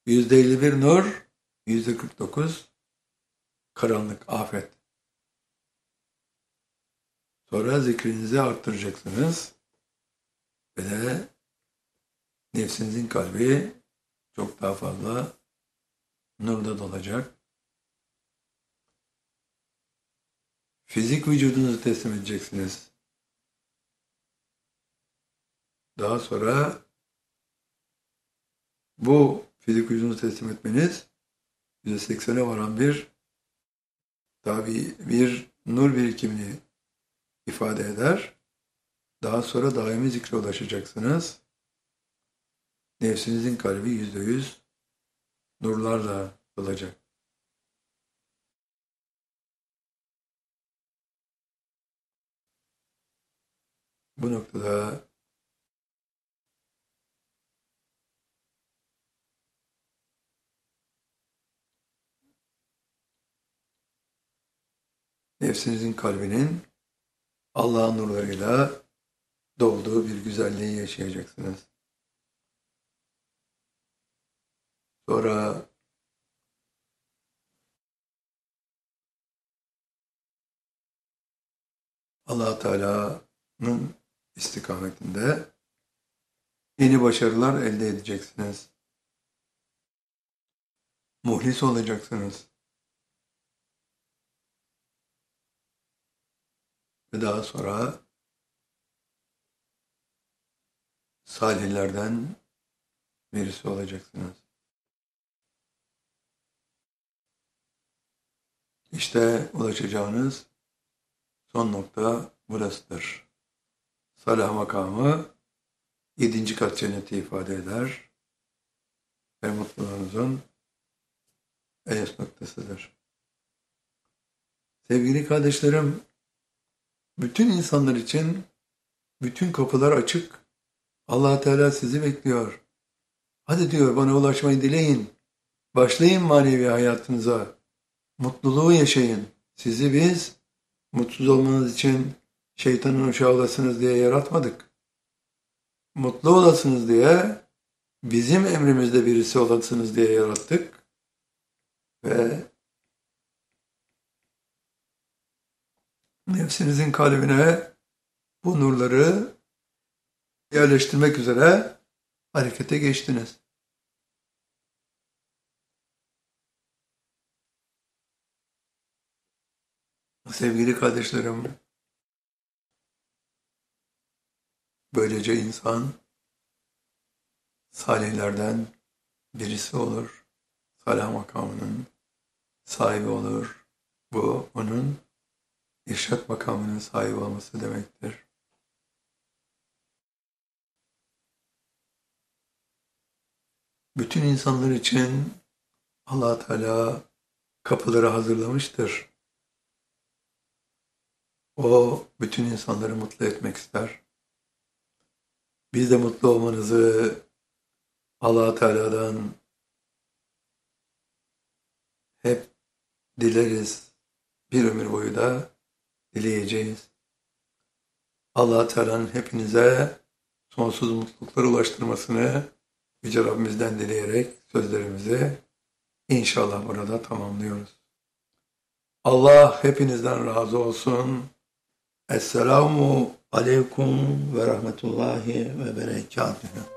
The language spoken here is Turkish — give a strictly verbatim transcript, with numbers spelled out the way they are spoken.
Yüzde elli bir nur, yüzde kırk dokuz karanlık, afet. Sonra zikrinizi arttıracaksınız ve de nefsinizin kalbi çok daha fazla nurda dolacak. Fizik vücudunuzu teslim edeceksiniz. Daha sonra bu fizik vücudunuzu teslim etmeniz yüzde seksene varan bir tabi bir nur birikimini ifade eder. Daha sonra daimi zikre ulaşacaksınız. Nefsinizin kalbi yüzde yüz nurlarla dolacak. Bu noktada nefsinizin kalbinin Allah'ın nurlarıyla dolduğu bir güzelliği yaşayacaksınız. Sonra Allah Teala'nın istikametinde yeni başarılar elde edeceksiniz. Muhlis olacaksınız. Ve daha sonra salihlerden birisi olacaksınız. İşte ulaşacağınız son nokta burasıdır. Salah makamı yedinci kat cenneti ifade eder ve mutluluğunuzun en üst noktasıdır. Sevgili kardeşlerim, bütün insanlar için bütün kapılar açık. Allah Teala sizi bekliyor. Hadi diyor, bana ulaşmayı dileyin. Başlayın manevi hayatınıza. Mutluluğu yaşayın. Sizi biz mutsuz olmanız için şeytanın uşağı olasınız diye yaratmadık. Mutlu olasınız diye, bizim emrimizde birisi olasınız diye yarattık. Ve nefsinizin kalbine bu nurları yerleştirmek üzere harekete geçtiniz. Sevgili kardeşlerim, böylece insan salihlerden birisi olur, salah makamının sahibi olur. Bu onun irşad makamının sahibi olması demektir. Bütün insanlar için Allah Teala kapıları hazırlamıştır. O bütün insanları mutlu etmek ister. Biz de mutlu olmanızı Allah Teala'dan hep dileriz. Bir ömür boyu da dileyeceğiz. Allah Teala'nın hepinize sonsuz mutluluklara ulaştırmasını Yüce Rabbimizden dileyerek sözlerimizi inşallah burada tamamlıyoruz. Allah hepinizden razı olsun. Esselamu aleyküm ve rahmetullahi ve berekatuhu.